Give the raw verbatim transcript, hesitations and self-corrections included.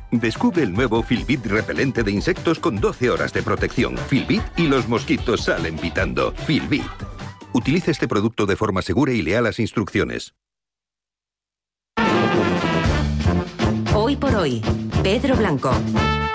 Descubre el nuevo Filbit repelente de insectos con doce horas de protección. Filbit y los mosquitos salen pitando. Filbit. Utiliza este producto de forma segura y lea las instrucciones. Hoy por hoy, Pedro Blanco.